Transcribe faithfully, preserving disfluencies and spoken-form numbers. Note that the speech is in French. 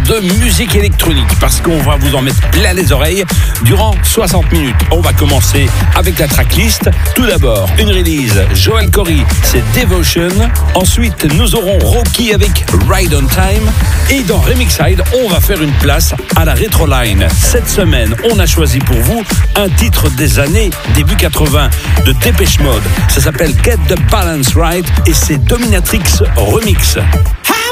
de musique électronique parce qu'on va vous en mettre plein les oreilles durant soixante minutes. On va commencer avec la tracklist. Tout d'abord, une release Joel Corry, c'est Devotion. Ensuite, nous aurons Rocky avec Ride on Time. Et dans Remixside, on va faire une place à la Retroline. Cette semaine, on a choisi pour vous un titre des années début quatre-vingts de Depeche Mode. Ça s'appelle Get the Balance Right et c'est Dominatrix Remix.